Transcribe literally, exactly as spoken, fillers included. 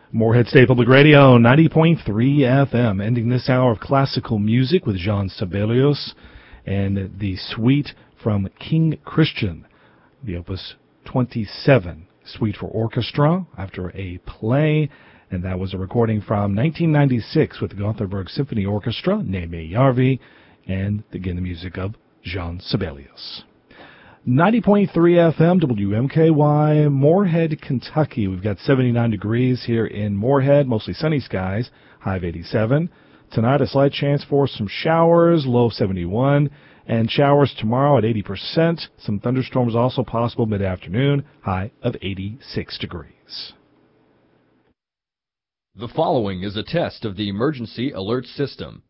Moorhead State Public Radio, ninety point three F M, ending this hour of classical music with Jean Sibelius and the suite from King Christian, the Opus twenty-seven suite for orchestra after a play, and that was a recording from nineteen ninety-six with the Gothenburg Symphony Orchestra, Neeme Järvi, and again the music of Jean Sibelius. ninety point three F M, W M K Y, Moorhead, Kentucky. We've got seventy-nine degrees here in Moorhead, mostly sunny skies, high of eighty-seven. Tonight, a slight chance for some showers, low of seventy-one, and showers tomorrow at eighty percent. Some thunderstorms also possible mid-afternoon, high of eighty-six degrees. The following is a test of the emergency alert system.